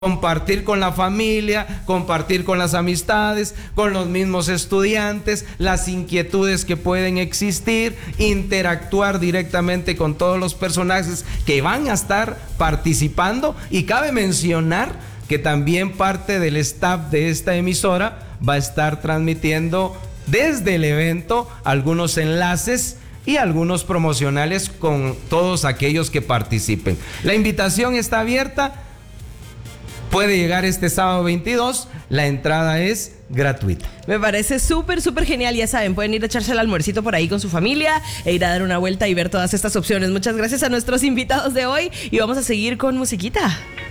compartir con la familia, compartir con las amistades, con los mismos estudiantes, las inquietudes que pueden existir, interactuar directamente con todos los personajes que van a estar participando. Y cabe mencionar que también parte del staff de esta emisora va a estar transmitiendo desde el evento algunos enlaces y algunos promocionales con todos aquellos que participen. La invitación está abierta. Puede llegar este sábado 22, la entrada es gratuita. Me parece súper genial. Ya saben, pueden ir a echarse el almuercito por ahí con su familia e ir a dar una vuelta y ver todas estas opciones. Muchas gracias a nuestros invitados de hoy y vamos a seguir con musiquita.